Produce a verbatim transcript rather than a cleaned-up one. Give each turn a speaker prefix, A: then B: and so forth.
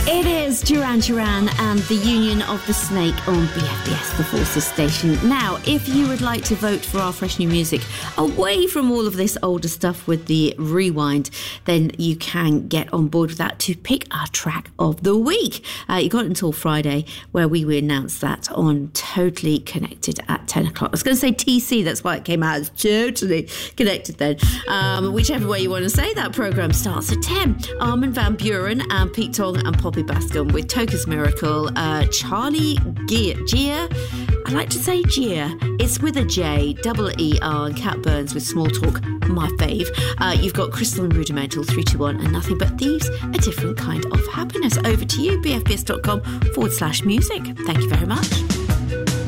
A: It is Duran Duran and the Union of the Snake on B F B S, the Forces station. Now, if you would like to vote for our fresh new music, away from all of this older stuff with the rewind, then you can get on board with that to pick our track of the week. Uh, you got until Friday, where we will announce that on Totally Connected at ten o'clock. I was going to say T C, that's why it came out as Totally Connected then. Um, whichever way you want to say, that programme starts at ten. Armin van Buuren and Pete Tong and Poppy Bascom with Toka's Miracle, uh, Charlie Gia, Gia, I like to say Gia, it's with a J, double E R, and Cat Burns with Small Talk, my fave. Uh, you've got Crystal and Rudimental, three two one, and Nothing But Thieves, a different kind of happiness. Over to you, bfbs.com forward slash music. Thank you very much.